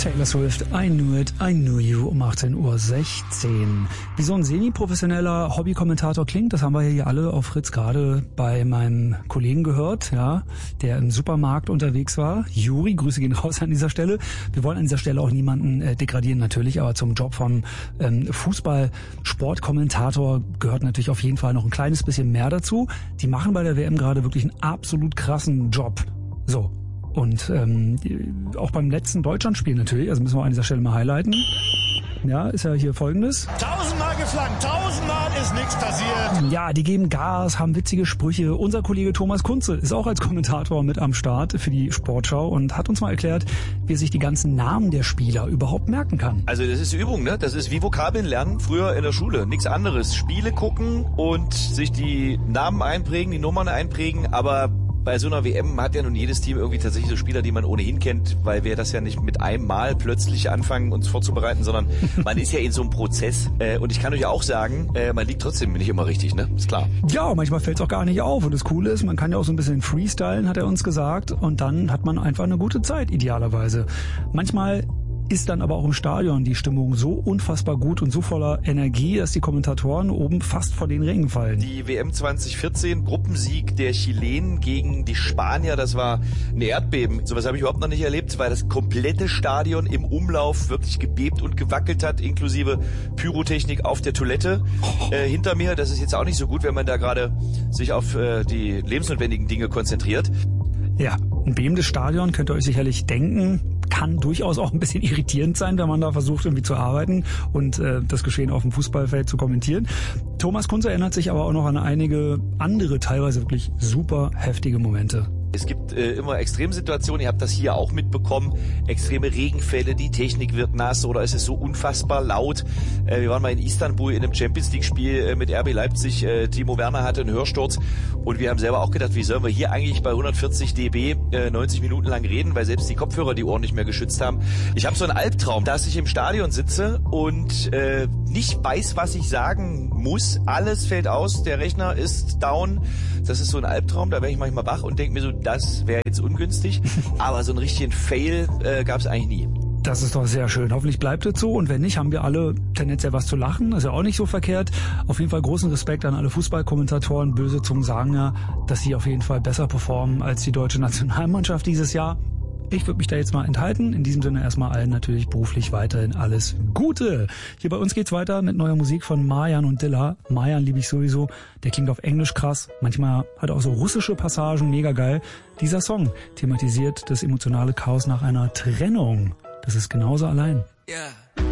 Taylor Swift, I Knew It, I Knew You um 18:16 Uhr. Wie so ein semi-professioneller Hobby-Kommentator klingt, das haben wir hier alle auf Fritz gerade bei meinem Kollegen gehört, ja, der im Supermarkt unterwegs war. Juri, Grüße gehen raus an dieser Stelle. Wir wollen an dieser Stelle auch niemanden degradieren natürlich, aber zum Job von Fußball-Sportkommentator gehört natürlich auf jeden Fall noch ein kleines bisschen mehr dazu. Die machen bei der WM gerade wirklich einen absolut krassen Job. So. Und auch beim letzten Deutschlandspiel natürlich, also müssen wir an dieser Stelle mal highlighten. Ja, ist ja hier Folgendes. 1000-mal geflankt, 1000-mal ist nichts passiert. Ja, die geben Gas, haben witzige Sprüche. Unser Kollege Thomas Kunze ist auch als Kommentator mit am Start für die Sportschau und hat uns mal erklärt, wie er sich die ganzen Namen der Spieler überhaupt merken kann. Also das ist Übung, ne? Das ist wie Vokabeln lernen früher in der Schule. Nichts anderes. Spiele gucken und sich die Namen einprägen, die Nummern einprägen, aber bei so einer WM hat ja nun jedes Team irgendwie tatsächlich so Spieler, die man ohnehin kennt, weil wir das ja nicht mit einem Mal plötzlich anfangen, uns vorzubereiten, sondern man ist ja in so einem Prozess. Und ich kann euch ja auch sagen, man liegt trotzdem nicht immer richtig, ne? Ist klar. Ja, manchmal fällt es auch gar nicht auf. Und das Coole ist, man kann ja auch so ein bisschen freestylen, hat er uns gesagt. Und dann hat man einfach eine gute Zeit, idealerweise. Manchmal ist dann aber auch im Stadion die Stimmung so unfassbar gut und so voller Energie, dass die Kommentatoren oben fast vor den Rängen fallen. Die WM 2014, Gruppensieg der Chilenen gegen die Spanier, das war ein Erdbeben. Sowas habe ich überhaupt noch nicht erlebt, weil das komplette Stadion im Umlauf wirklich gebebt und gewackelt hat, inklusive Pyrotechnik auf der Toilette hinter mir. Das ist jetzt auch nicht so gut, wenn man da gerade sich auf die lebensnotwendigen Dinge konzentriert. Ja, ein bebendes Stadion, könnt ihr euch sicherlich denken, kann durchaus auch ein bisschen irritierend sein, wenn man da versucht irgendwie zu arbeiten und das Geschehen auf dem Fußballfeld zu kommentieren. Thomas Kunze erinnert sich aber auch noch an einige andere, teilweise wirklich super heftige Momente. Es gibt immer Extremsituationen, ihr habt das hier auch mitbekommen, extreme Regenfälle, die Technik wird nass oder es ist so unfassbar laut. Wir waren mal in Istanbul in einem Champions-League-Spiel mit RB Leipzig, Timo Werner hatte einen Hörsturz und wir haben selber auch gedacht, wie sollen wir hier eigentlich bei 140 dB 90 Minuten lang reden, weil selbst die Kopfhörer die Ohren nicht mehr geschützt haben. Ich habe so einen Albtraum, dass ich im Stadion sitze und nicht weiß, was ich sagen muss. Alles fällt aus, der Rechner ist down. Das ist so ein Albtraum, da werde ich manchmal wach und denke mir so, das wäre jetzt ungünstig, aber so einen richtigen Fail gab es eigentlich nie. Das ist doch sehr schön. Hoffentlich bleibt es so und wenn nicht, haben wir alle tendenziell was zu lachen. Das ist ja auch nicht so verkehrt. Auf jeden Fall großen Respekt an alle Fußballkommentatoren. Böse Zungen sagen ja, dass sie auf jeden Fall besser performen als die deutsche Nationalmannschaft dieses Jahr. Ich würde mich da jetzt mal enthalten. In diesem Sinne erstmal allen natürlich beruflich weiterhin alles Gute. Hier bei uns geht's weiter mit neuer Musik von Marjan und Dilla. Marjan liebe ich sowieso. Der klingt auf Englisch krass. Manchmal hat er auch so russische Passagen. Mega geil. Dieser Song thematisiert das emotionale Chaos nach einer Trennung. Das ist genauso allein. Yeah.